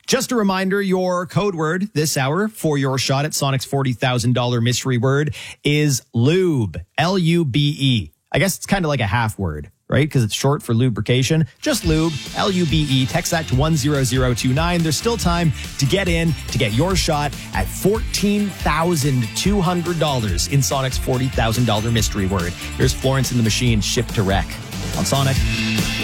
Just a reminder, your code word this hour for your shot at Sonic's $40,000 mystery word is lube, L-U-B-E. I guess it's kind of like a half word, right? Because it's short for lubrication. Just lube, L-U-B-E. Text that to 10029. There's still time to get in to get your shot at $14,200 in Sonic's $40,000 mystery word. Here's Florence and the Machine, Shift to Wreck on Sonic.